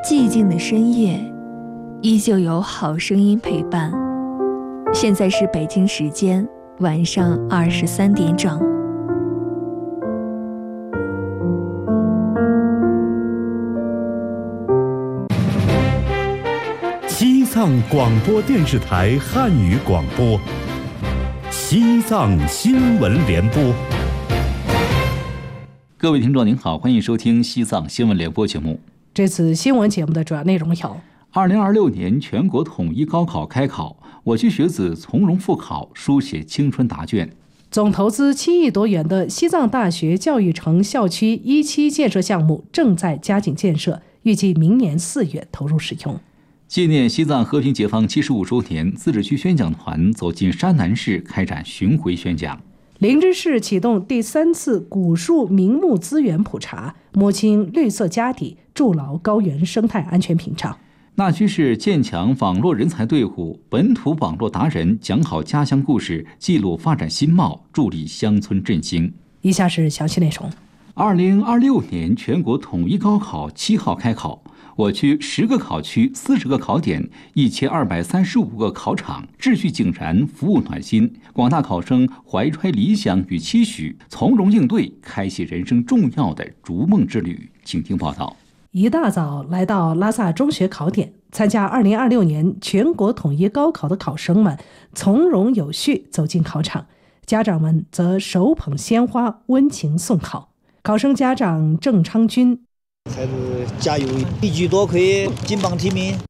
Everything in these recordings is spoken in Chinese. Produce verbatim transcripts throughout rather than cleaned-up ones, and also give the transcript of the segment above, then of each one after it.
寂静的深夜，依旧有好声音陪伴。现在是北京时间晚上二十三点整。 西藏广播电视台汉语广播，西藏新闻联播。 各位听众您好，欢迎收听西藏新闻联播节目。 这次新闻节目的主要内容有： 二零二六年全国统一高考开考，我区学子从容复考，书写青春答卷； 总投资七亿多元的西藏大学教育城校区一期建设项目正在加紧建设，预计明年四月投入使用。 纪念西藏和平解放七十五周年，自治区宣讲团走进山南市开展巡回宣讲。 林芝市启动第三次古树名木资源普查，摸清绿色家底，筑牢高原生态安全屏障。 那曲市建强网络人才队伍，本土网络达人讲好家乡故事，记录发展新貌，助力乡村振兴。 以下是详细内容。 二零二六年全国统一高考七号开考，我区十个考区、四十个考点、一千二百三十五个考场，秩序井然，服务暖心。广大考生怀揣理想与期许，从容应对，开启人生重要的逐梦之旅。请听报道。 一大早来到拉萨中学考点，参加二零二六年全国统一高考的考生们从容有序走进考场，家长们则手捧鲜花，温情送考。考生家长郑昌军： 孩子加油，一举多亏，金榜题名。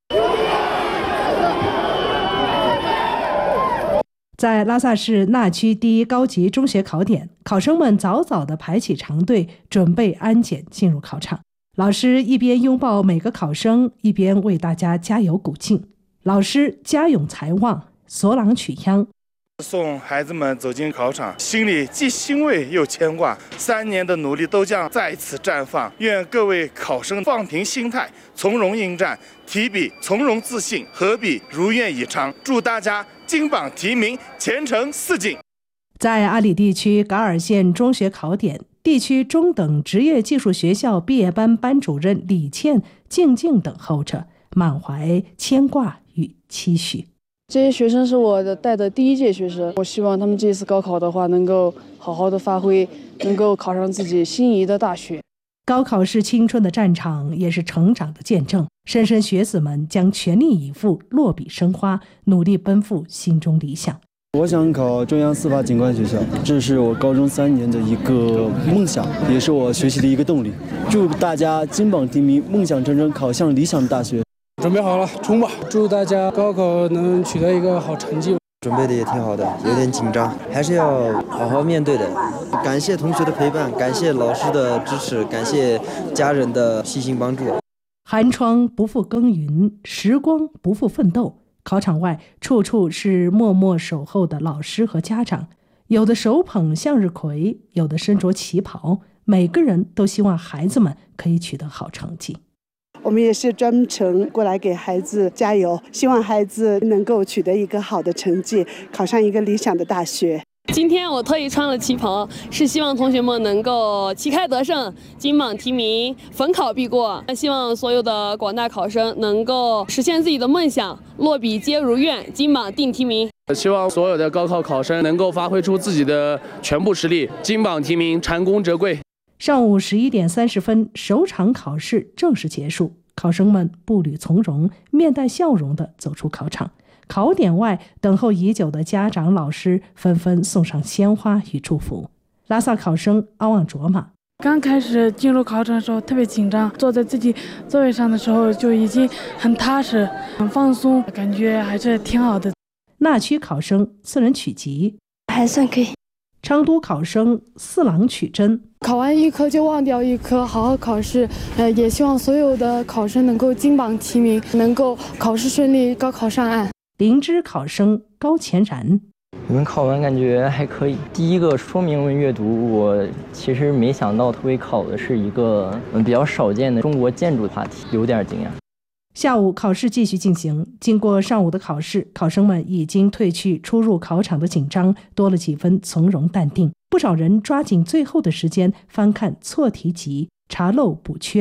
在拉萨市那曲第一高级中学考点，考生们早早地排起长队，准备安检进入考场。老师一边拥抱每个考生，一边为大家加油鼓劲。老师家咏才望，索朗曲秧。 送孩子们走进考场，心里既欣慰又牵挂，三年的努力都将再次绽放。愿各位考生放平心态，从容应战，提笔从容自信，合笔如愿以偿。祝大家金榜题名，前程似锦。 在阿里地区噶尔县中学考点，地区中等职业技术学校毕业班班主任李倩静静等候着，满怀牵挂与期许。 这些学生是我的带的第一届学生，我希望他们这次高考的话能够好好的发挥，能够考上自己心仪的大学。 高考是青春的战场，也是成长的见证。莘莘学子们将全力以赴，落笔生花，努力奔赴心中理想。 我想考中央司法警官学校，这是我高中三年的一个梦想，也是我学习的一个动力。祝大家金榜题名，梦想成真，考向理想的大学。 准备好了，冲吧！祝大家高考能取得一个好成绩。 准备的也挺好的，有点紧张，还是要好好面对的。感谢同学的陪伴，感谢老师的支持，感谢家人的悉心帮助。 寒窗不负耕耘，时光不负奋斗。考场外处处是默默守候的老师和家长，有的手捧向日葵，有的身着旗袍，每个人都希望孩子们可以取得好成绩。 我们也是专程过来给孩子加油，希望孩子能够取得一个好的成绩，考上一个理想的大学。 今天我特意穿了旗袍，是希望同学们能够旗开得胜，金榜题名，逢考必过。希望所有的广大考生能够实现自己的梦想，落笔皆如愿，金榜定提名。 希望所有的高考考生能够发挥出自己的全部实力，金榜题名，蟾宫折桂。 上午十一点三十分，首场考试正式结束，考生们步履从容，面带笑容地走出考场。考点外，等候已久的家长、老师纷纷送上鲜花与祝福。拉萨考生阿旺卓玛： 刚开始进入考场的时候特别紧张，坐在自己座位上的时候就已经很踏实、很放松，感觉还是挺好的。 那曲考生四人曲集： 还算可以。 昌都考生四郎曲真： 考完一科就忘掉一科，好好考试。呃，也希望所有的考生能够金榜题名，能够考试顺利，高考上岸。 灵芝考生高乾然： 你们考完感觉还可以。第一个说明文阅读，我其实没想到特别考的是一个比较少见的中国建筑话题，有点惊讶。 下午考试继续进行，经过上午的考试，考生们已经褪去初入考场的紧张，多了几分从容淡定。不少人抓紧最后的时间翻看错题集，查漏补缺。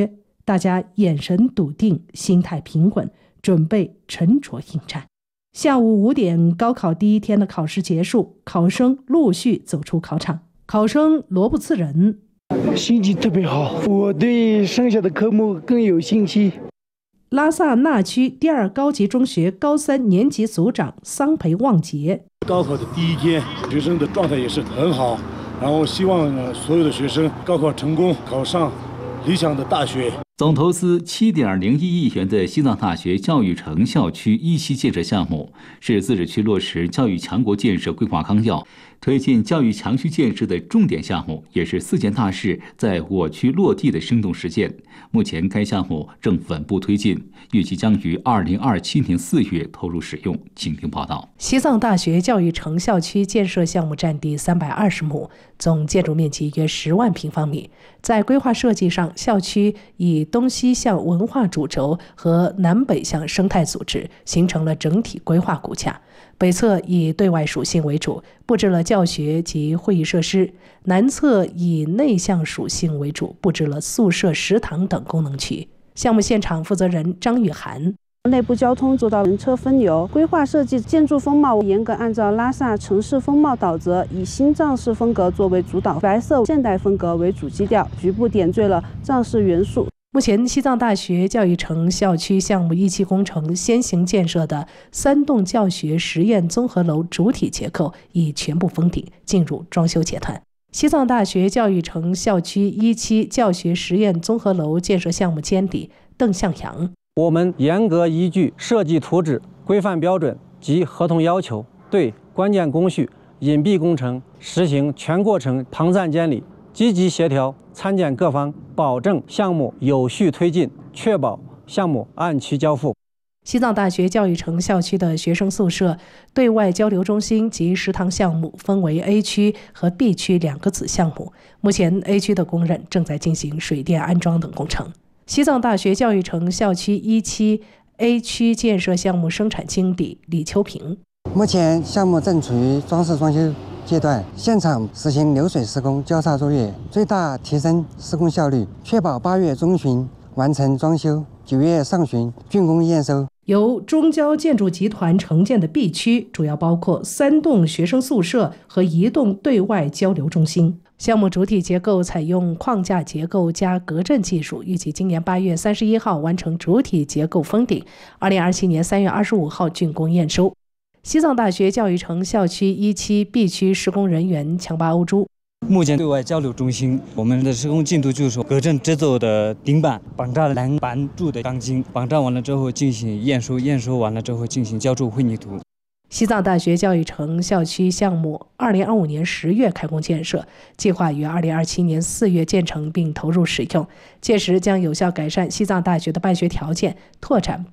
大家眼神笃定，心态平稳，准备沉着应战。下午五点，高考第一天的考试结束，考生陆续走出考场。考生罗布次仁， 心情特别好，我对剩下的科目更有兴趣。 拉萨那区第二高级中学高三年级组长桑培旺杰， 高考的第一天，学生的状态也是很好，然后希望所有的学生高考成功，考上理想的大学。 总投资 七点零一亿元的西藏大学教育城校区一期建设项目，是自治区落实教育强国建设规划纲要、推进教育强区建设的重点项目，也是四件大事在我区落地的生动实践。目前该项目正稳步推进，预计将于二零二七年四月投入使用。请听报道。 西藏大学教育城校区建设项目占地三百二十亩，总建筑面积约十万平方米。在规划设计上，校区以东西向文化主轴和南北向生态组织，形成了整体规划骨架。北侧以对外属性为主，布置了教学及会议设施；南侧以内向属性为主，布置了宿舍、食堂等功能区。项目现场负责人张雨涵。 内部交通做到人车分流，规划设计建筑风貌严格按照拉萨城市风貌导则，以新藏式风格作为主导，白色现代风格为主基调，局部点缀了藏式元素。 目前，西藏大学教育城校区项目一期工程先行建设的三栋教学实验综合楼主体结构已全部封顶，进入装修阶段。西藏大学教育城校区一期教学实验综合楼建设项目监理邓向阳。 我们严格依据设计图纸、规范标准及合同要求，对关键工序、隐蔽工程实行全过程旁站监理，积极协调参建各方，保证项目有序推进，确保项目按期交付。 西藏大学教育城校区的学生宿舍、对外交流中心及食堂项目分为 A 区和 B 区两个子项目，目前 A 区的工人正在进行水电安装等工程。西藏大学教育城校区一期 A 区建设项目生产经理李秋平。 目前项目正处于装饰装修阶段，现场实行流水施工交叉作业，最大提升施工效率，确保八月中旬完成装修，九月上旬竣工验收。 由中交建筑集团承建的 B 区主要包括三栋学生宿舍和一栋对外交流中心。项目主体结构采用框架结构加隔震技术，预计今年八月三十一号完成主体结构封顶，二零二七年三月二十五号竣工验收。西藏大学教育城校区一期 B 区施工人员强巴欧珠。 目前对外交流中心，我们的施工进度就是说，隔震制作的顶板绑扎栏板柱的钢筋，绑扎完了之后进行验收，验收完了之后进行浇筑混凝土。 西藏大学教育城校区项目二零二五年十月开工建设，计划于二零二七年四月建成并投入使用，届时将有效改善西藏大学的办学条件，拓展